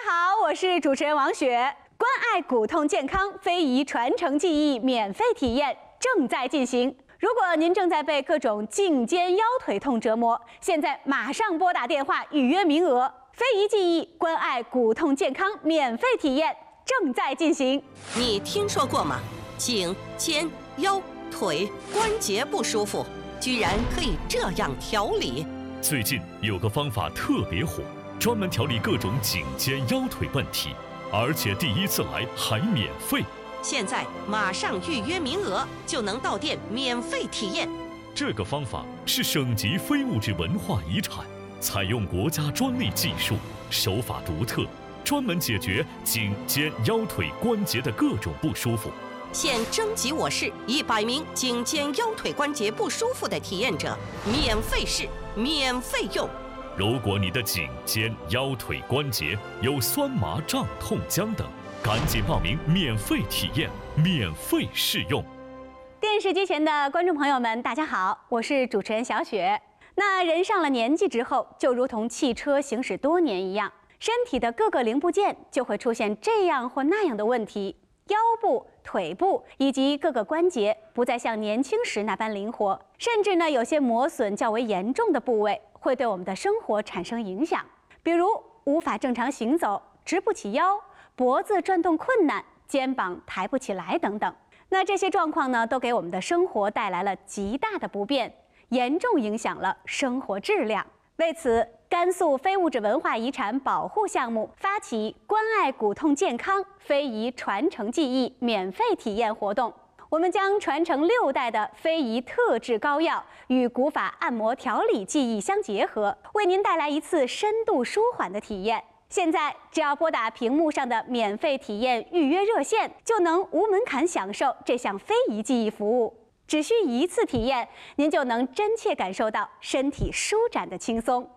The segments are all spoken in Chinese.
好，我是主持人王雪。关爱骨痛健康非遗传承技艺免费体验正在进行。如果您正在被各种颈肩腰腿痛折磨，现在马上拨打电话预约名额。非遗技艺关爱骨痛健康免费体验正在进行。 你听说过吗？颈、肩、腰、腿关节不舒服，居然可以这样调理。 最近有个方法特别火，专门调理各种颈肩腰腿问题，而且第一次来还免费。 现在马上预约名额，就能到店免费体验。 这个方法是省级非物质文化遗产，采用国家专利技术，手法独特，专门解决颈肩腰腿关节的各种不舒服。 现征集我市100名颈肩腰腿关节不舒服的体验者，免费试，免费用。 如果你的颈肩腰腿关节有酸麻胀痛僵等，赶紧报名免费体验，免费试用。 电视机前的观众朋友们，大家好，我是主持人小雪。那人上了年纪之后，就如同汽车行驶多年一样，身体的各个零部件就会出现这样或那样的问题。腰部、腿部以及各个关节不再像年轻时那般灵活，甚至呢，有些磨损较为严重的部位会对我们的生活产生影响，比如无法正常行走、直不起腰、脖子转动困难、肩膀抬不起来等等。那这些状况呢，都给我们的生活带来了极大的不便，严重影响了生活质量。为此，甘肃非物质文化遗产保护项目发起关爱骨痛健康非遗传承技艺免费体验活动。我们将传承6代的非遗特制膏药与古法按摩调理技艺相结合，为您带来一次深度舒缓的体验。现在只要拨打屏幕上的免费体验预约热线，就能无门槛享受这项非遗技艺服务。只需1次体验，您就能真切感受到身体舒展的轻松。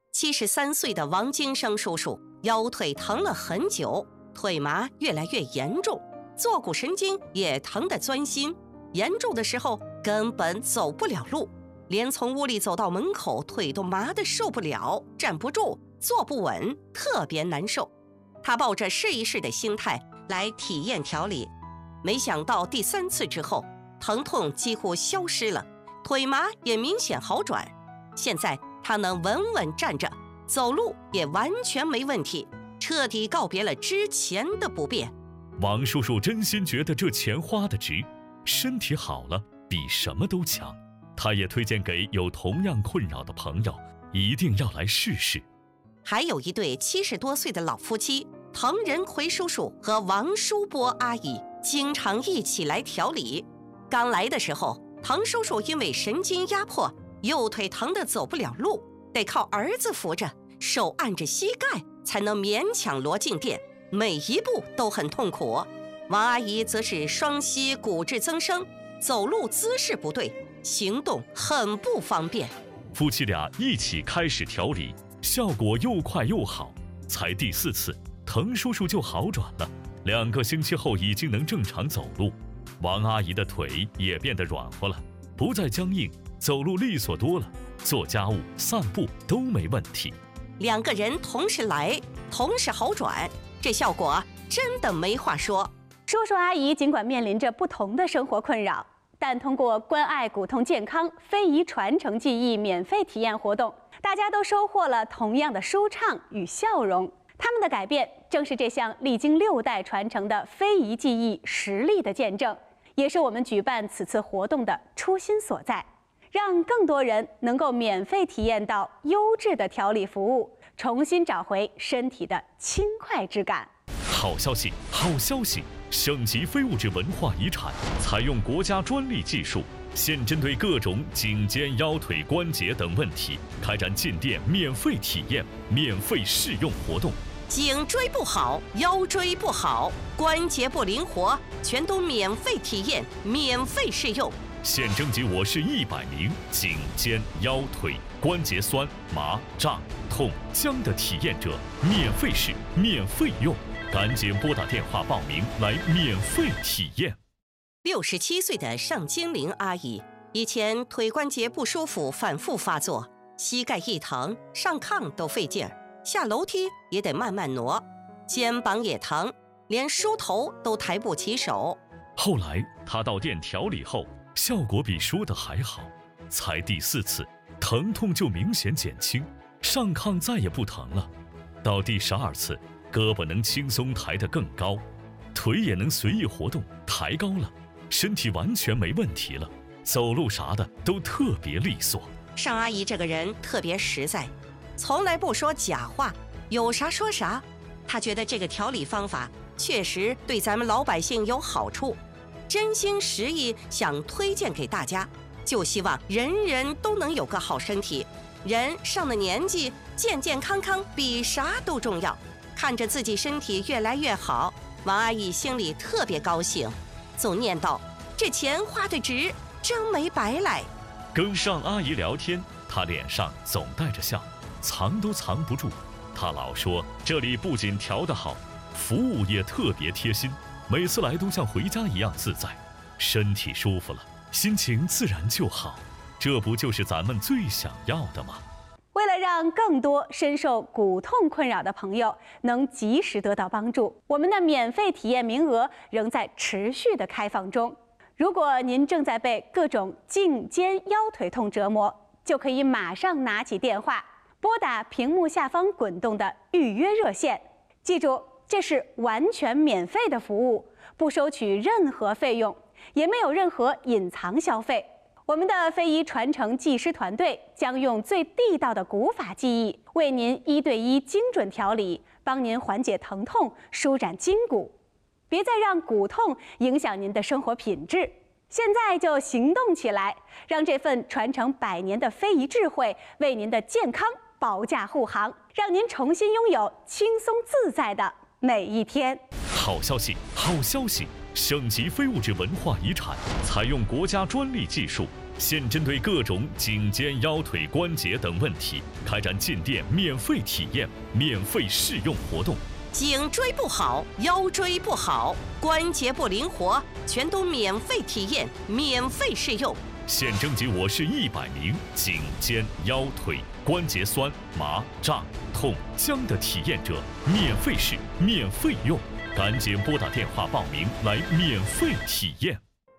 73岁的王金生叔叔腰腿疼了很久，腿麻越来越严重，坐骨神经也疼得钻心，严重的时候根本走不了路，连从屋里走到门口腿都麻得受不了，站不住，坐不稳，特别难受。他抱着试一试的心态来体验调理，没想到第3次之后，疼痛几乎消失了，腿麻也明显好转。现在他能稳稳站着，走路也完全没问题，彻底告别了之前的不便。 王叔叔真心觉得这钱花得值，身体好了比什么都强。他也推荐给有同样困扰的朋友，一定要来试试。 还有一对70多岁的老夫妻，滕仁奎叔叔和王淑波阿姨经常一起来调理。刚来的时候，滕叔叔因为神经压迫，右腿疼得走不了路，得靠儿子扶着，手按着膝盖才能勉强挪进店，每一步都很痛苦。王阿姨则是双膝骨质增生，走路姿势不对，行动很不方便。 夫妻俩一起开始调理，效果又快又好。才第4次，滕叔叔就好转了，2个星期后已经能正常走路。王阿姨的腿也变得软和了，不再僵硬，走路利索多了，做家务、散步都没问题。 2个人同时来，同时好转，这效果真的没话说。 叔叔阿姨尽管面临着不同的生活困扰，但通过关爱骨痛健康非遗传承技艺免费体验活动，大家都收获了同样的舒畅与笑容。他们的改变正是这项历经6代传承的非遗技艺实力的见证，也是我们举办此次活动的初心所在，让更多人能够免费体验到优质的调理服务，重新找回身体的轻快之感。 好消息，好消息！省级非物质文化遗产采用国家专利技术，现针对各种颈肩腰腿关节等问题，开展进店免费体验、免费试用活动。 颈椎不好，腰椎不好，关节不灵活，全都免费体验，免费试用。 现征集我市100名颈肩腰腿关节酸麻胀痛僵的体验者，免费试，免费用。赶紧拨打电话报名来免费体验。 67岁的尚金玲阿姨，以前腿关节不舒服反复发作，膝盖一疼，上炕都费劲儿，下楼梯也得慢慢挪。 肩膀也疼，连梳头都抬不起手。 后来他到店调理后，效果比说的还好，才第4次，疼痛就明显减轻，上炕再也不疼了。到第12次，胳膊能轻松抬得更高，腿也能随意活动，抬高了，身体完全没问题了，走路啥的都特别利索。 尚阿姨这个人特别实在，从来不说假话，有啥说啥。她觉得这个调理方法确实对咱们老百姓有好处，真心实意想推荐给大家，就希望人人都能有个好身体。人上了年纪，健健康康比啥都重要。看着自己身体越来越好，王阿姨心里特别高兴，总念叨：这钱花得值，真没白来。 跟尚阿姨聊天，她脸上总带着笑，藏都藏不住。她老说这里不仅调得好，服务也特别贴心，每次来都像回家一样自在，身体舒服了，心情自然就好。这不就是咱们最想要的吗？ 为了让更多深受骨痛困扰的朋友能及时得到帮助，我们的免费体验名额仍在持续的开放中。如果您正在被各种颈肩腰腿痛折磨，就可以马上拿起电话，拨打屏幕下方滚动的预约热线。记住，这是完全免费的服务，不收取任何费用，也没有任何隐藏消费。我们的非遗传承技师团队将用最地道的古法技艺，为您1对1精准调理，帮您缓解疼痛，舒展筋骨。别再让骨痛影响您的生活品质，现在就行动起来，让这份传承100年的非遗智慧为您的健康保驾护航，让您重新拥有轻松自在的每一天。 好消息，好消息！省级非物质文化遗产采用国家专利技术，现针对各种颈肩腰腿关节等问题，开展进店免费体验、免费试用活动。 颈椎不好，腰椎不好，关节不灵活，全都免费体验、免费试用。 现征集我市100名颈肩腰腿关节酸、麻、胀、痛、僵的体验者，免费试、免费用。赶紧拨打电话报名来免费体验。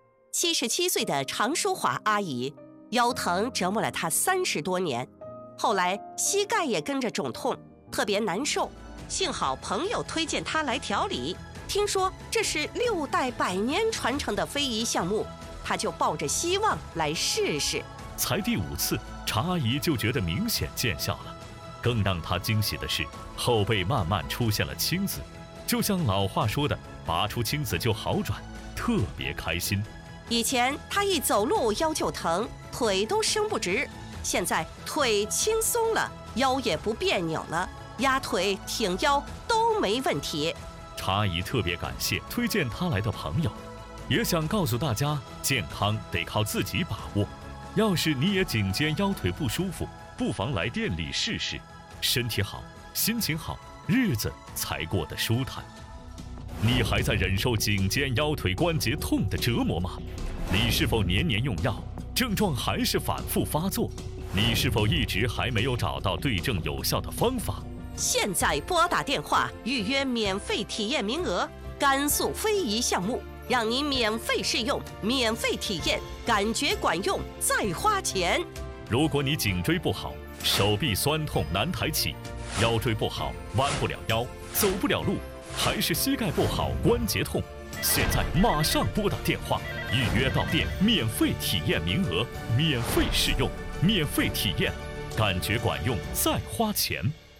77岁的常淑华阿姨，腰疼折磨了她30多年，后来膝盖也跟着肿痛，特别难受。幸好朋友推荐她来调理，听说这是6代100年传承的非遗项目，她就抱着希望来试试。 才第5次，常阿姨就觉得明显见效了。更让她惊喜的是，后背慢慢出现了青紫。就像老话说的，拔出青紫就好转，特别开心。 以前他一走路腰就疼，腿都伸不直，现在腿轻松了，腰也不别扭了，压腿挺腰都没问题。 常阿姨特别感谢推荐她来的朋友，也想告诉大家，健康得靠自己把握。要是你也颈肩腰腿不舒服，不妨来店里试试，身体好，心情好，日子才过得舒坦。你还在忍受颈肩腰腿关节痛的折磨吗？你是否年年用药，症状还是反复发作？你是否一直还没有找到对症有效的方法？ 现在拨打电话预约免费体验名额，甘肃非遗项目，让你免费试用、免费体验，感觉管用再花钱。 如果你颈椎不好，手臂酸痛难抬起，腰椎不好弯不了腰，走不了路，还是膝盖不好关节痛，现在马上拨打电话预约到店，免费体验名额，免费试用，免费体验，感觉管用再花钱。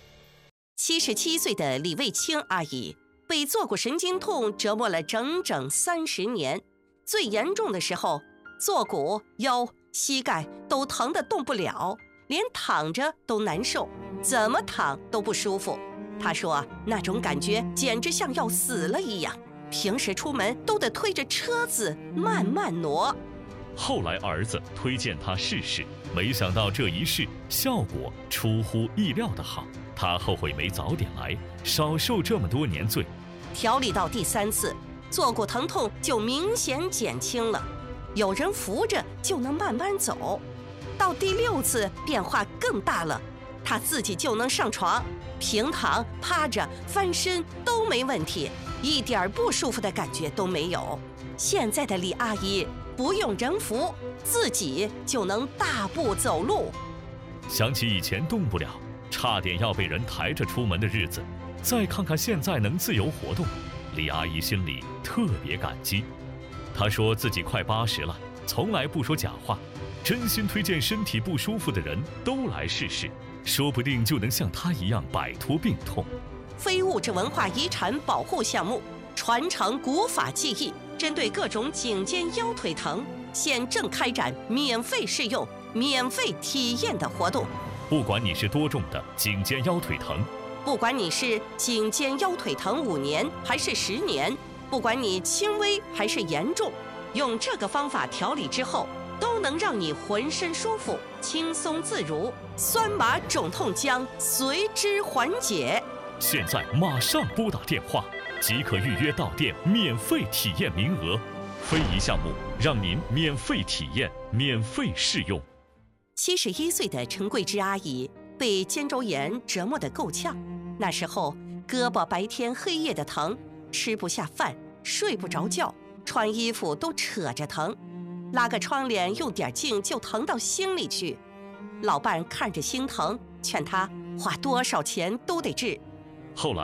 77岁的李卫清阿姨被坐骨神经痛折磨了整整30年，最严重的时候，坐骨、腰、膝盖都疼得动不了，连躺着都难受，怎么躺都不舒服。她说那种感觉简直像要死了一样，平时出门都得推着车子慢慢挪。 后来儿子推荐她试试，没想到这一试效果出乎意料的好，她后悔没早点来，少受这么多年罪。 调理到第3次，坐骨疼痛就明显减轻了，有人扶着就能慢慢走。到第6次变化更大了，她自己就能上床， 平躺、趴着、翻身都没问题，一点不舒服的感觉都没有。现在的李阿姨不用人扶，自己就能大步走路。 想起以前动不了，差点要被人抬着出门的日子，再看看现在能自由活动，李阿姨心里特别感激。她说自己快80了，从来不说假话，真心推荐身体不舒服的人都来试试，说不定就能像她一样摆脱病痛。 非物质文化遗产保护项目，传承古法技艺，针对各种颈肩腰腿疼，现正开展免费试用、免费体验的活动。 不管你是多重的颈肩腰腿疼， 不管你是颈肩腰腿疼5年还是10年，不管你轻微还是严重，用这个方法调理之后，都能让你浑身舒服、轻松自如，酸麻肿痛将随之缓解。 现在马上拨打电话，即可预约到店免费体验名额。非遗项目让您免费体验、免费试用。 71岁的陈桂芝阿姨被肩周炎折磨得够呛，那时候胳膊白天黑夜的疼，吃不下饭，睡不着觉，穿衣服都扯着疼，拉个窗帘用点劲就疼到心里去。老伴看着心疼，劝她花多少钱都得治。 后来